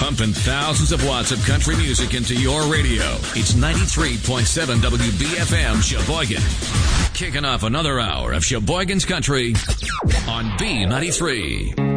Pumping thousands of watts of country music into your radio. It's 93.7 WBFM Sheboygan. Kicking off another hour of Sheboygan's Country on B93.